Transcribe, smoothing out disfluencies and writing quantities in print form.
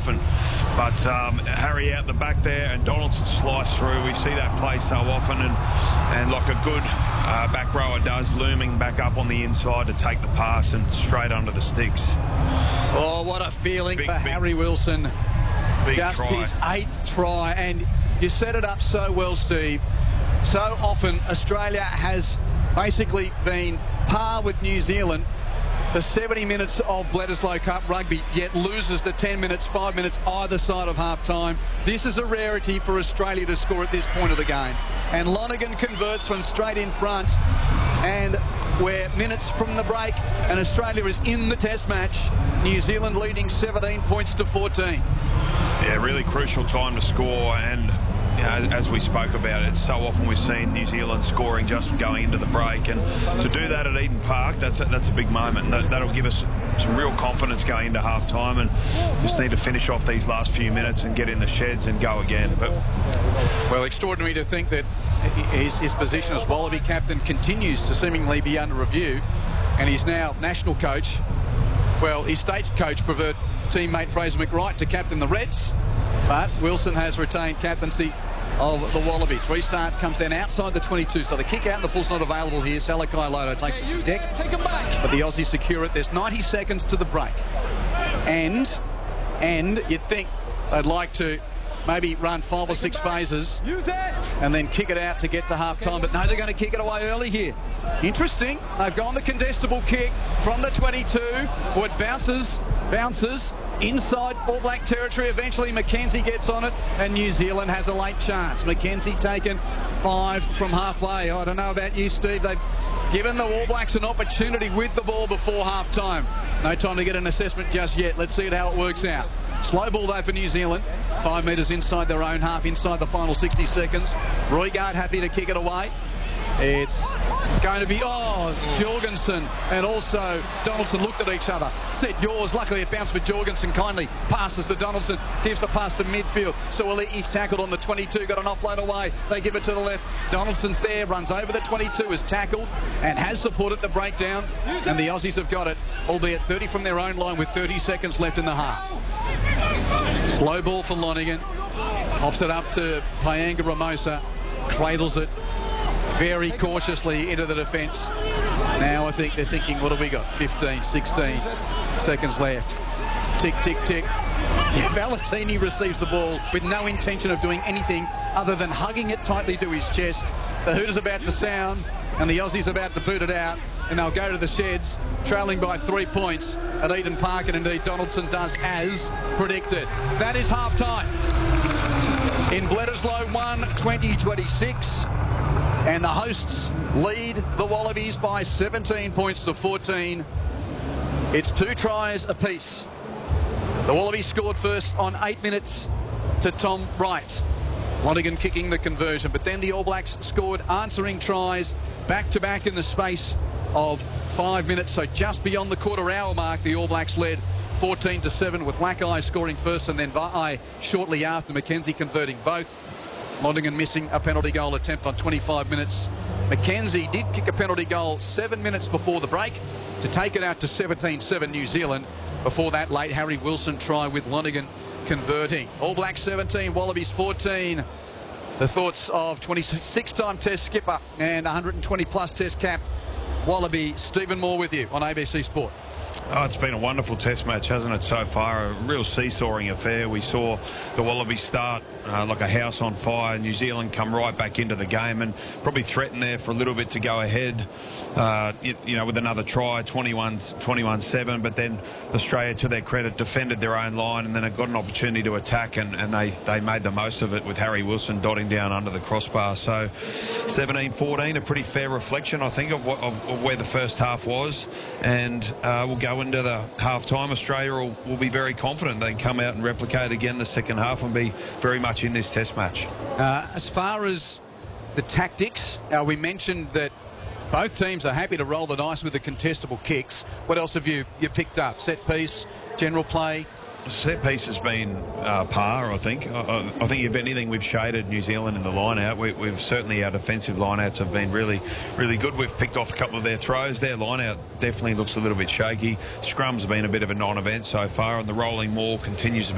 often. But Harry out the back there and Donaldson sliced through. We see that play so often, and like a good back rower does, looming back up on the inside to take the pass and straight under the sticks. Oh, what a feeling for Harry Wilson. Just try. His 8th try, and you set it up so well, Steve. So often Australia has basically been par with New Zealand for 70 minutes of Bledisloe Cup rugby, yet loses the 10 minutes, 5 minutes either side of half-time. This is a rarity for Australia to score at this point of the game. And Lonergan converts from straight in front, and we're minutes from the break, and Australia is in the test match. New Zealand leading 17 points to 14. Yeah, really crucial time to score, and as we spoke about it, so often we've seen New Zealand scoring just going into the break, and to do that at Eden Park, that's a big moment. That'll give us some real confidence going into half-time, and just need to finish off these last few minutes and get in the sheds and go again. But well, extraordinary to think that his position as Wallaby captain continues to seemingly be under review, and he's now national coach. Well, his state coach preferred teammate Fraser McWright to captain the Reds, but Wilson has retained captaincy of the Wallabies. Restart comes then outside the 22, so the kick out and the full's not available here. Salakai Loto takes it to deck, but the Aussies secure it. There's 90 seconds to the break, and you'd think they'd like to maybe run 5 or 6 phases and then kick it out to get to half-time, but no, they're going to kick it away early here. Interesting, they've gone the contestable kick from the 22, where it bounces inside All Black territory. Eventually Mackenzie gets on it, and New Zealand has a late chance. Mackenzie taken 5 from halfway. I don't know about you, Steve. They've given the All Blacks an opportunity with the ball before half-time. No time to get an assessment just yet. Let's see how it works out. Slow ball though for New Zealand. 5 metres inside their own half, inside the final 60 seconds. Roigard happy to kick it away. It's going to be, Jorgensen and also Donaldson looked at each other. Said yours. Luckily it bounced for Jorgensen. Kindly passes to Donaldson. Gives the pass to midfield. So he's tackled on the 22. Got an offload away. They give it to the left. Donaldson's there. Runs over the 22. Is tackled and has supported the breakdown. And the Aussies have got it, albeit 30 from their own line with 30 seconds left in the half. Slow ball for Lonergan. Pops it up to Payanga Ramosa. Cradles it very cautiously into the defence. Now I think they're thinking, what have we got? 15, 16 seconds left. Tick, tick, tick. Yeah, Valentini receives the ball with no intention of doing anything other than hugging it tightly to his chest. The hooter's about to sound, and the Aussies about to boot it out, and they'll go to the sheds, trailing by 3 points at Eden Park, and indeed Donaldson does as predicted. That is half-time in Bledisloe 1, 2026. And the hosts lead the Wallabies by 17 points to 14. It's 2 tries apiece. The Wallabies scored first on 8 minutes to Tom Wright. Lonergan kicking the conversion, but then the All Blacks scored answering tries back-to-back in the space of 5 minutes. So just beyond the quarter-hour mark, the All Blacks led 14-7, with Lackeye scoring first and then Vai shortly after, Mackenzie converting both. Lonergan missing a penalty goal attempt on 25 minutes. Mackenzie did kick a penalty goal 7 minutes before the break to take it out to 17-7 New Zealand. Before that, late Harry Wilson try with Lonergan converting. All Blacks 17, Wallabies 14. The thoughts of 26-time Test skipper and 120-plus Test cap Wallaby Stephen Moore with you on ABC Sport. Oh, it's been a wonderful test match, hasn't it, so far? A real seesawing affair. We saw the Wallabies start like a house on fire. New Zealand come right back into the game and probably threatened there for a little bit to go ahead, with another try, 21-7. But then Australia, to their credit, defended their own line and then it got an opportunity to attack, and they made the most of it with Harry Wilson dotting down under the crossbar. So 17-14, a pretty fair reflection, I think, of where the first half was. And we'll go into the half-time. Australia will be very confident they can come out and replicate again the second half and be very much in this test match. As far as the tactics, we mentioned that both teams are happy to roll the dice with the contestable kicks. What else have you picked up? Set piece, general play? Set piece has been par, I think. I think if anything, we've shaded New Zealand in the line-out. We've certainly, our defensive line-outs have been really, really good. We've picked off a couple of their throws. Their line-out definitely looks a little bit shaky. Scrum's been a bit of a non-event so far, and the rolling maul continues to